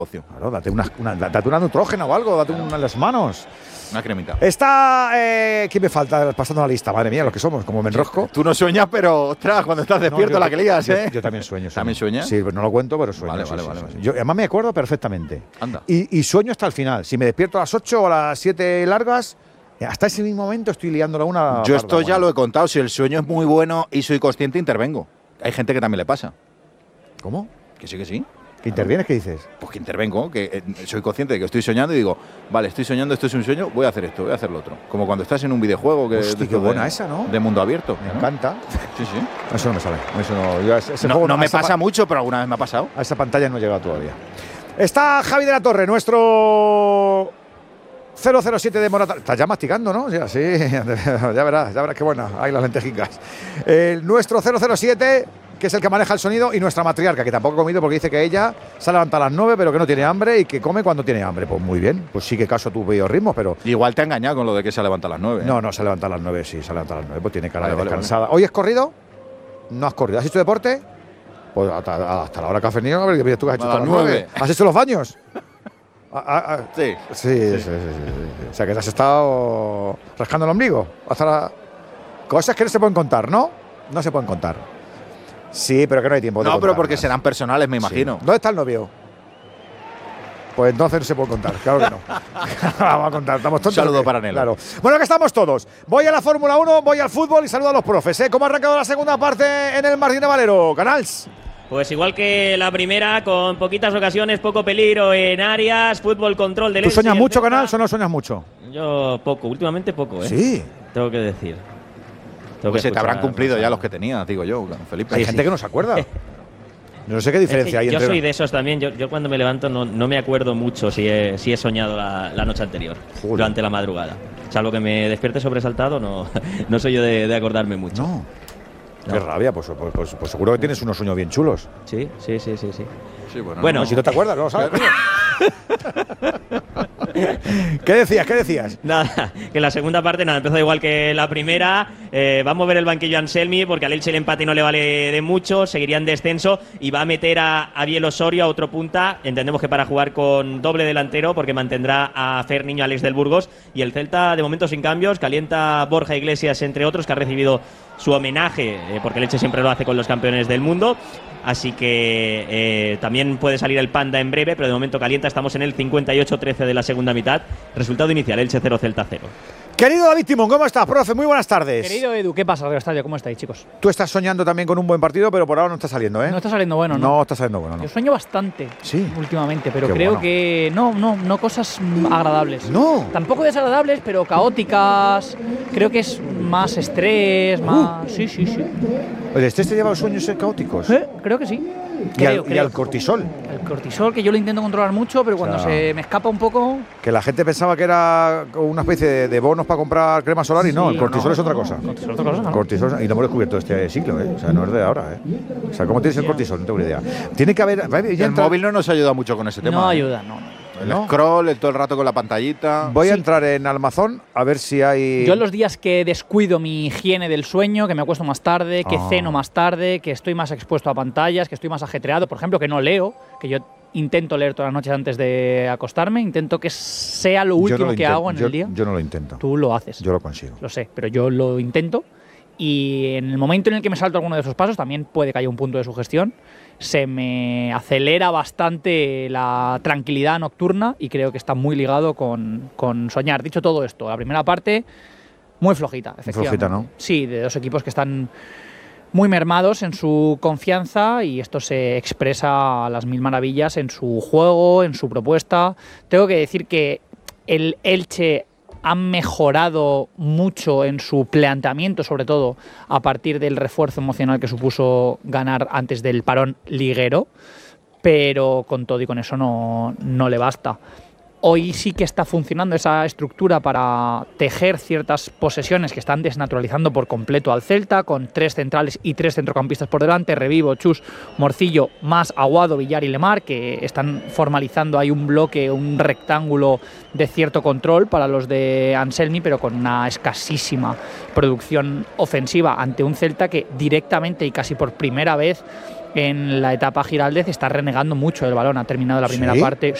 Claro, date una nutrógena o algo, date una en las manos. Una cremita. Está, ¿quién me falta? Pasando la lista, madre mía, lo que somos, como me enrosco. Tú no sueñas, pero ostras, cuando estás despierto la que lías, ¿eh? Yo también sueño. ¿También sueñas? Sí, no lo cuento, pero sueño. Vale. Yo además me acuerdo perfectamente. Anda. Y sueño hasta el final. Si me despierto a las 8 o a las 7 largas, hasta ese mismo momento estoy liándola una. Yo esto ya lo he contado. Si el sueño es muy bueno y soy consciente, intervengo. Hay gente que también le pasa. ¿Cómo? Que sí, que sí. ¿Que intervienes? ¿Qué dices? Pues que intervengo, que soy consciente de que estoy soñando y digo, vale, estoy soñando, esto es un sueño, voy a hacer esto, voy a hacer lo otro. Como cuando estás en un videojuego que Hostia, qué buena esa, ¿no? De mundo abierto. Me encanta. Sí. Eso no me sale. Eso no, yo ese juego No me pasa mucho, pero alguna vez me ha pasado. A esa pantalla no he llegado todavía. Está Javi de la Torre, nuestro 007 de Morata. Estás ya masticando, ¿no? Ya, sí, ya verás qué buena. Ahí las lentejicas. Nuestro 007, que es el que maneja el sonido, y nuestra matriarca, que tampoco ha comido porque dice que ella se ha levantado a las 9, pero que no tiene hambre y que come cuando tiene hambre. Pues muy bien, pues sí que caso tu biorritmo, pero. Igual te ha engañado con lo de que se levanta a las 9. No, se levanta a las 9, sí, se levanta a las 9, pues tiene cara de descansada. ¿Hoy has corrido? No has corrido. ¿Has hecho deporte? Pues hasta la hora que has venido, a ver qué tú has hecho hasta las 9. ¿Has hecho los baños? Sí. Sí. O sea, que te has estado rascando el ombligo. Cosas que no se pueden contar, ¿no? No se pueden contar. Sí, pero que no hay tiempo de No, pero contarlas. porque serán personales, me imagino. Sí. ¿Dónde está el novio? Pues entonces no se puede contar, claro que no. Vamos a contar, estamos tontos. Un saludo para Nelo. Claro. Bueno, que estamos todos. Voy a la Fórmula 1, voy al fútbol y saludo a los profes, ¿eh? ¿Cómo ha arrancado la segunda parte en el Martín de Valero? Canals. Pues igual que la primera, con poquitas ocasiones, poco peligro en áreas, fútbol, control del ¿Tú sueñas mucho, Celta. Canals, o no sueñas mucho? Yo poco, últimamente poco, ¿eh? Sí. Tengo que decir. Pues se te habrán cumplido ya los que tenías, digo yo, Felipe. Hay gente que no se acuerda. No sé qué diferencia hay yo entre. soy de esos también. Yo cuando me levanto no me acuerdo mucho si he soñado la noche anterior, durante la madrugada. Salvo que me despierte sobresaltado, no soy yo de acordarme mucho. No. Qué rabia, pues seguro que tienes unos sueños bien chulos. Sí. Sí, Bueno, si no te acuerdas, no lo sabes. ¿Qué decías? Nada, que la segunda parte empezó igual que la primera. Va a mover el banquillo Anselmi porque al Elche el empate no le vale de mucho, seguiría en descenso y va a meter a Biel Osorio a otro punta. Entendemos que para jugar con doble delantero porque mantendrá a Fer Niño, Alex del Burgos, y el Celta de momento sin cambios. Calienta Borja Iglesias, entre otros, que ha recibido su homenaje porque el Elche siempre lo hace con los campeones del mundo. Así que también puede salir el Panda en breve, pero de momento calienta. Estamos en el 58-13 de la segunda mitad. Resultado inicial, Elche 0, Celta 0. Querido David Timón, ¿cómo estás, profe? Muy buenas tardes. Querido Edu, ¿qué pasa, Radio Estadio? ¿Cómo estáis, chicos? Tú estás soñando también con un buen partido, pero por ahora no está saliendo, ¿eh? No está saliendo bueno, ¿no? No está saliendo bueno, no. Yo sueño bastante últimamente, pero Qué creo bueno. que no cosas agradables. No. Tampoco desagradables, pero caóticas. Creo que es más estrés, más… Sí. ¿El estrés te lleva a los sueños caóticos? Creo que sí. ¿Y al cortisol? El cortisol, que yo lo intento controlar mucho, pero cuando se me escapa un poco… Que la gente pensaba que era una especie de bonos para comprar crema solar y no, el cortisol es otra cosa. Cortisol es otra cosa, ¿no? Cortisol, y lo hemos descubierto este siglo, ¿eh? O sea, no es de ahora, ¿eh? O sea, ¿cómo tienes el cortisol? No tengo ni idea. Tiene que haber… El móvil no nos ayuda mucho con ese tema. No ayuda, no. El scroll, todo el rato con la pantallita. Voy a entrar en Amazon a ver si hay… Yo los días que descuido mi higiene del sueño, que me acuesto más tarde, que ceno más tarde, que estoy más expuesto a pantallas, que estoy más ajetreado, por ejemplo, que no leo, que yo intento leer todas las noches antes de acostarme, intento que sea lo último que hago en el día. Yo no lo intento. Tú lo haces. Yo lo consigo. Lo sé, pero yo lo intento y en el momento en el que me salto alguno de esos pasos también puede que haya un punto de sugestión. Se me acelera bastante la tranquilidad nocturna y creo que está muy ligado con soñar. Dicho todo esto, la primera parte muy flojita, efectivamente. Flojita, ¿no? Sí, de dos equipos que están muy mermados en su confianza y esto se expresa a las mil maravillas en su juego, en su propuesta. Tengo que decir que el Elche ha mejorado mucho en su planteamiento, sobre todo a partir del refuerzo emocional que supuso ganar antes del parón liguero, pero con todo y con eso no le basta. Hoy sí que está funcionando esa estructura para tejer ciertas posesiones que están desnaturalizando por completo al Celta, con 3 centrales y 3 centrocampistas por delante, Revivo, Chus, Morcillo, más Aguado, Villar y Lemar, que están formalizando ahí un bloque, un rectángulo de cierto control para los de Anselmi, pero con una escasísima producción ofensiva ante un Celta que directamente y casi por primera vez en la etapa Giraldez está renegando mucho el balón. Ha terminado la primera ¿Sí? parte.